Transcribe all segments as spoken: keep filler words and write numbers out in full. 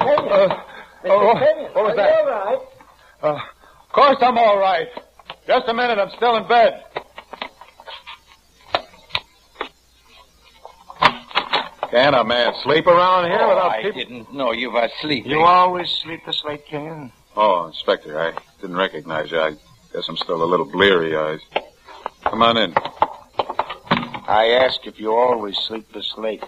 Kenyon. Uh, Mister oh, Kenyon, what was are that? you all right? Uh, of course I'm all right. Just a minute, I'm still in bed. Can a man sleep around here Oh, without I people? didn't know you were sleeping. You always sleep this late, Kenyon? Oh, Inspector, I didn't recognize you. I guess I'm still a little bleary-eyed. Come on in. I ask if you always sleep this late.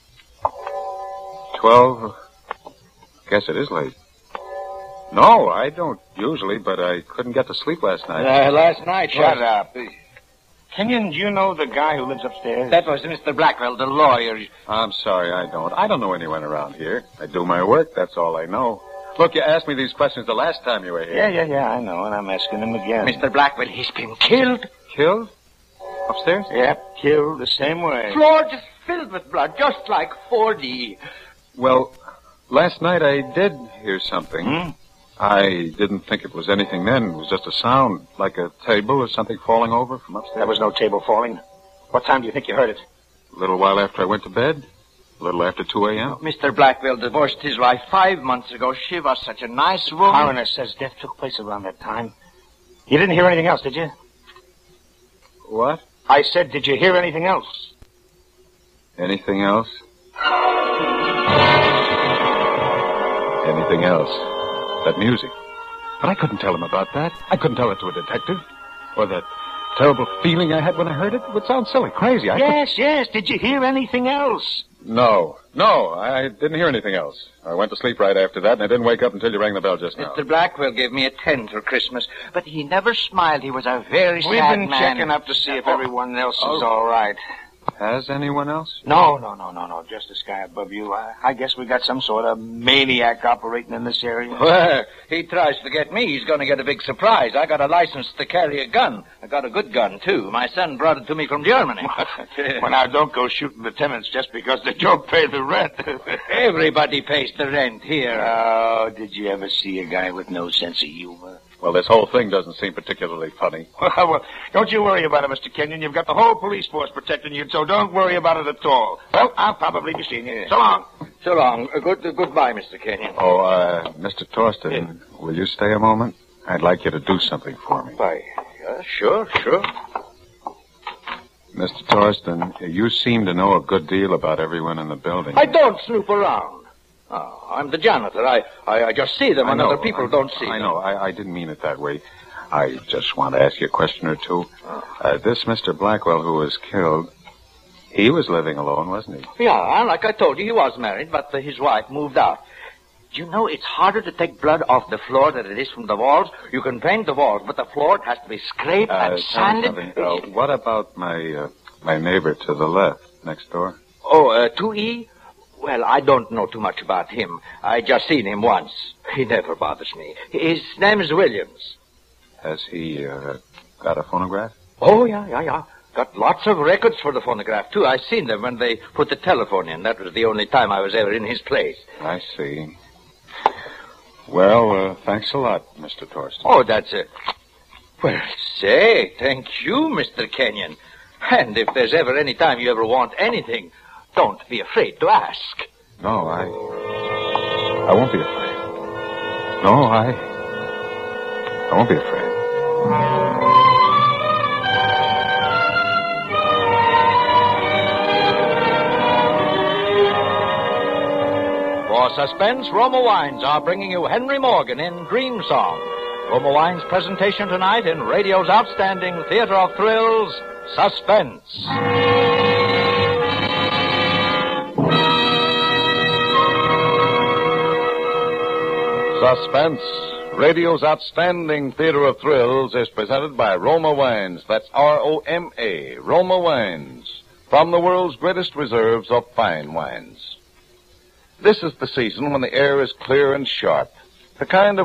Twelve? Guess it is late. No, I don't usually, but I couldn't get to sleep last night. Uh, last night, Shut was... up. Kenyon, do you know the guy who lives upstairs? That was Mister Blackwell, the lawyer. I'm sorry, I don't. I don't know anyone around here. I do my work, that's all I know. Look, you asked me these questions the last time you were here. Yeah, yeah, yeah, I know, and I'm asking him again. Mister Blackwell, he's been killed. Killed? Upstairs? Yep, killed the same way. Floor just filled with blood, just like four D. Well, last night I did hear something. Hmm? I didn't think it was anything then. It was just a sound, like a table or something falling over from upstairs. There was no table falling. What time do you think you heard it? A little while after I went to bed. A little after two a.m. Mister Blackwell divorced his wife five months ago. She was such a nice woman. Coroner says death took place around that time. You didn't hear anything else, did you? What? I said, did you hear anything else? Anything else? Anything else? That music. But I couldn't tell him about that. I couldn't tell it to a detective. Or that terrible feeling I had when I heard it. It would sound silly, crazy. I Yes, yes. Did you hear anything else? could... No, no, I didn't hear anything else. I went to sleep right after that, and I didn't wake up until you rang the bell just now. Mister Blackwell gave me a ten for Christmas, but he never smiled. He was a very We've sad been man. checking up to see if everyone else is Oh. all right. Has anyone else? No, no, no, no, no. Just this guy above you. I, I guess we got some sort of maniac operating in this area. Well, he tries to get me. He's going to get a big surprise. I got a license to carry a gun. I got a good gun, too. My son brought it to me from Germany. Well, now, don't go shooting the tenants just because they don't pay the rent. Everybody pays the rent here. Oh, did you ever see a guy with no sense of humor? Well, this whole thing doesn't seem particularly funny. Well, don't you worry about it, Mister Kenyon. You've got the whole police force protecting you, so don't worry about it at all. Well, I'll probably be seeing you. So long. So long. Uh, good, uh, goodbye, Mister Kenyon. Oh, uh, Mister Torsten, will you stay a moment? I'd like you to do something for me. Why, yeah, sure, sure. Mister Torsten, you seem to know a good deal about everyone in the building. I don't snoop around. Oh, I'm the janitor. I, I, I just see them I when know, other people I, don't see I them. know. I, I didn't mean it that way. I just want to ask you a question or two. Uh, this Mister Blackwell who was killed, he was living alone, wasn't he? Yeah, like I told you, he was married, but uh, his wife moved out. Do you know it's harder to take blood off the floor than it is from the walls? You can paint the walls, but the floor has to be scraped Uh, and tell me sanded. something. Uh, what about my uh, my neighbor to the left, next door? Oh, uh, two E? Well, I don't know too much about him. I just seen him once. He never bothers me. His name is Williams. Has he uh, got a phonograph? Oh, yeah, yeah, yeah. Got lots of records for the phonograph, too. I seen them when they put the telephone in. That was the only time I was ever in his place. I see. Well, uh, thanks a lot, Mister Torsten. Oh, that's it. Well, say, thank you, Mister Kenyon. And if there's ever any time you ever want anything, don't be afraid to ask. No, I... I won't be afraid. No, I... I won't be afraid. For suspense, Roma Wines are bringing you Henry Morgan in Dream Song. Roma Wines' presentation tonight in radio's outstanding theater of thrills, Suspense. Suspense, radio's outstanding theater of thrills, is presented by Roma Wines. That's R O M A, Roma Wines, from the world's greatest reserves of fine wines. This is the season when the air is clear and sharp, the kind of